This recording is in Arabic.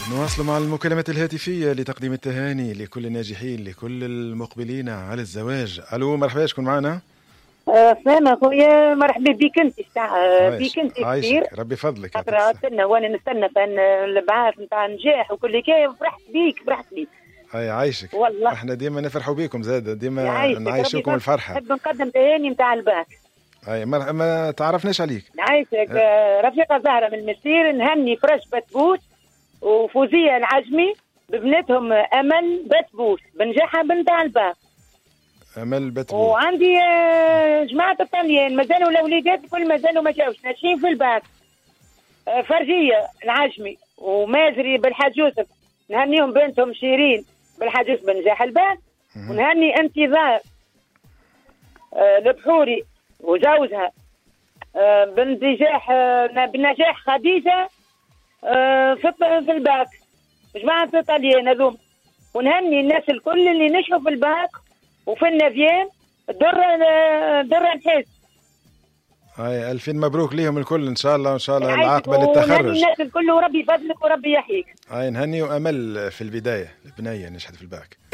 نواصل مع المكالمات الهاتفية لتقديم التهاني لكل الناجحين، لكل المقبلين على الزواج. ألو، مرحبا، شكون معنا؟ سلام اخويا، مرحبا بك انت بك انت كثير. عايشك، ربي فضلك. خاطر وانا نستنى فان البعث نتاع النجاح وكل كي، فرحت بيك. اي عايشك والله، احنا ديما نفرحوا بيكم، زاد ديما نعيشوكم الفرحة. نحب نقدم تهاني نتاع البعث. اي ما تعرفناش عليك. عايشك. رفيقة زهرة من المسير، نهني فرش بتبوس وفوزية العجمي ببنتهم امل بتبوس بنجاحها بنتاع البعث. امل بتبوس. وعندي جماعة الطليان مازالوا الاوليدات كل مازالوا ما جاوش ناشئين في البعث. فرجية العجمي ومازري بالحاج يوسف، نهنيهم بنتهم شيرين بالحاج يوسف بنجاح البعث. ونهني انتظار البحوري وزوجها بنجاح خديجة في الباك. جماعة الطليان هذوم. ونهني الناس الكل اللي نجحوا في الباك وفي النافيان درة نحس. هاي 2000 مبروك ليهم الكل ان شاء الله، وان شاء الله العاقبة للتخرج. ونهني الناس الكل وربي يفضلك وربي يحييك. هاي نهني وامل في البداية البنية نجحت في الباك.